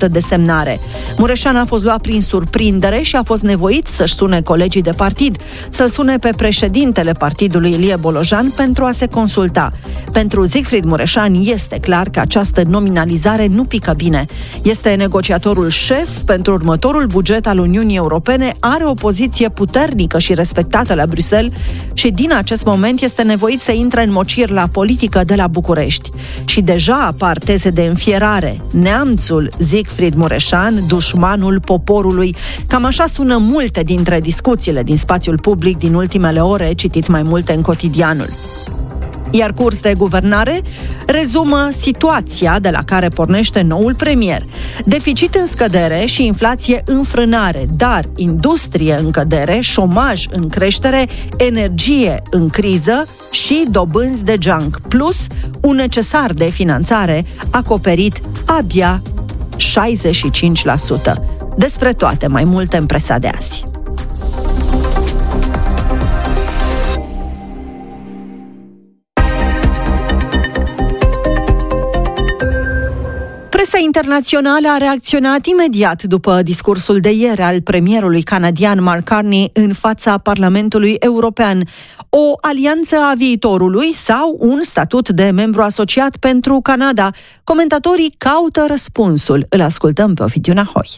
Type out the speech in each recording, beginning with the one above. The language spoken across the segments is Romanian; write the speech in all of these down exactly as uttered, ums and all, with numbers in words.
această desemnare. Mureșan a fost luat prin surprindere și a fost nevoit să-și sune colegii de partid, să-l sune pe președintele partidului Ilie Bolojan pentru a se consulta. Pentru Siegfried Mureșan este clar că această nominalizare nu pică bine. Este negociatorul șef pentru următorul buget al Uniunii Europene, are o poziție puternică și respectată la Bruxelles și din acest moment este nevoit să intre în mocir la politică de la București. Și deja apar teze de înfierare. Neamțul Siegfried Mureșan, dușmanul poporului. Cam așa sună multe dintre discuțiile din spațiul public din ultimele ore, citiți mai multe în Cotidianul. Iar curs de guvernare rezumă situația de la care pornește noul premier. Deficit în scădere și inflație în frânare, dar industrie în cădere, șomaj în creștere, energie în criză și dobânzi de junk, plus un necesar de finanțare acoperit abia șaizeci și cinci la sută. Despre toate mai multe în presa de azi. Presa internațională a reacționat imediat după discursul de ieri al premierului canadian Mark Carney în fața Parlamentului European. O alianță a viitorului sau un statut de membru asociat pentru Canada? Comentatorii caută răspunsul. Îl ascultăm pe Ovidiu Nahoi.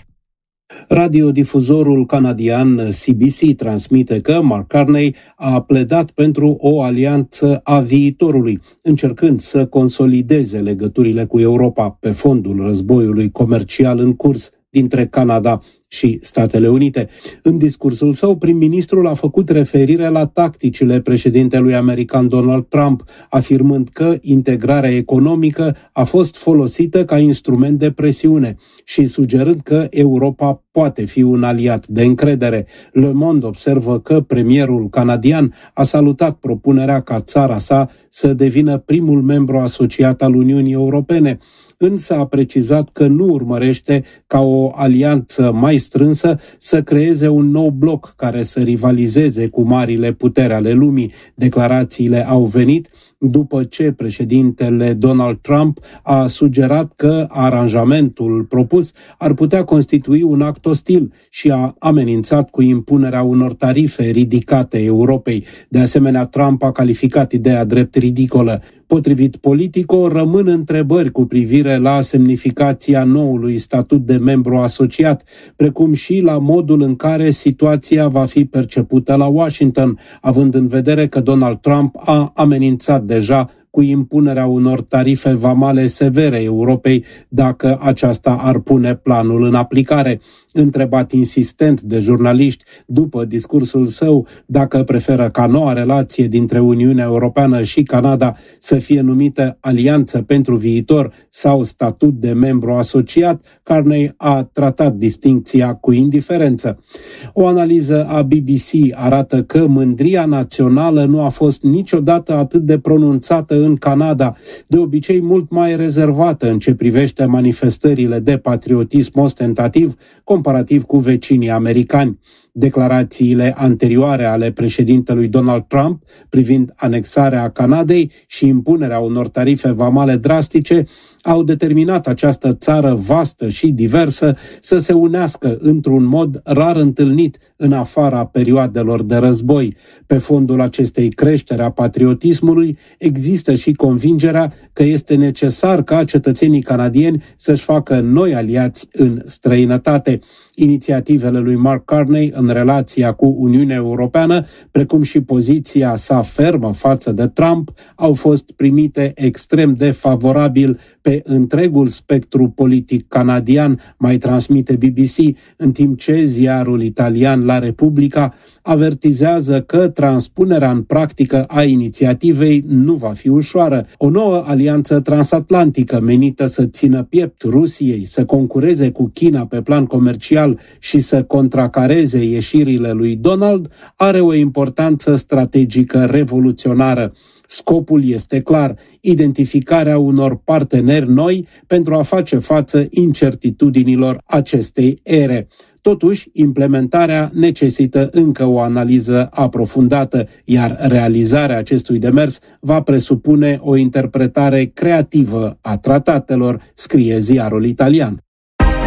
Radiodifuzorul canadian C B C transmite că Mark Carney a pledat pentru o alianță a viitorului, încercând să consolideze legăturile cu Europa pe fondul războiului comercial în curs dintre Canada și Statele Unite. În discursul său, prim-ministrul a făcut referire la tacticile președintelui american Donald Trump, afirmând că integrarea economică a fost folosită ca instrument de presiune și sugerând că Europa poate fi un aliat de încredere. Le Monde observă că premierul canadian a salutat propunerea ca țara sa să devină primul membru asociat al Uniunii Europene, însă a precizat că nu urmărește ca o alianță mai strânsă să creeze un nou bloc care să rivalizeze cu marile puteri ale lumii. Declarațiile au venit după ce președintele Donald Trump a sugerat că aranjamentul propus ar putea constitui un act ostil și a amenințat cu impunerea unor tarife ridicate Europei. De asemenea, Trump a calificat ideea drept ridicolă. Potrivit Politico, rămân întrebări cu privire la semnificația noului statut de membru asociat, precum și la modul în care situația va fi percepută la Washington, având în vedere că Donald Trump a amenințat deja cu impunerea unor tarife vamale severe Europei dacă aceasta ar pune planul în aplicare. Întrebat insistent de jurnaliști după discursul său dacă preferă ca noua relație dintre Uniunea Europeană și Canada să fie numită Alianță pentru Viitor sau statut de membru asociat, Carney a tratat distincția cu indiferență. O analiză a B B C arată că mândria națională nu a fost niciodată atât de pronunțată în Canada, de obicei mult mai rezervată în ce privește manifestările de patriotism ostentativ comparativ cu vecinii americani. Declarațiile anterioare ale președintelui Donald Trump privind anexarea Canadei și impunerea unor tarife vamale drastice au determinat această țară vastă și diversă să se unească într-un mod rar întâlnit în afara perioadelor de război. Pe fondul acestei creșteri a patriotismului există și convingerea că este necesar ca cetățenii canadieni să-și facă noi aliați în străinătate. Inițiativele lui Mark Carney în relația cu Uniunea Europeană, precum și poziția sa fermă față de Trump, au fost primite extrem de favorabil pe întregul spectru politic canadian, mai transmite B B C, în timp ce ziarul italian La Repubblica avertizează că transpunerea în practică a inițiativei nu va fi ușoară. O nouă alianță transatlantică menită să țină piept Rusiei, să concureze cu China pe plan comercial și să contracareze ieșirile lui Donald are o importanță strategică revoluționară. Scopul este clar, identificarea unor parteneri noi pentru a face față incertitudinilor acestei ere. Totuși, implementarea necesită încă o analiză aprofundată, iar realizarea acestui demers va presupune o interpretare creativă a tratatelor, scrie ziarul italian.